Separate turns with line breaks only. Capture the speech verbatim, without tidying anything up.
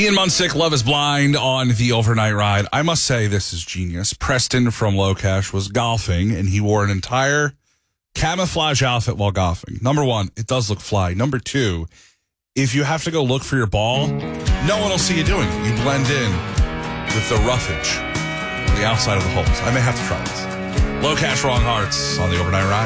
Ian Munsick, Love is Blind on the overnight ride. I must say this is genius. Preston from Locash was golfing, and he wore an entire camouflage outfit while golfing. Number one, it does look fly. Number two, if you have to go look for your ball, no one will see you doing it. You blend in with the roughage on the outside of the holes. I may have to try this. Locash, Wrong Hearts on the overnight ride.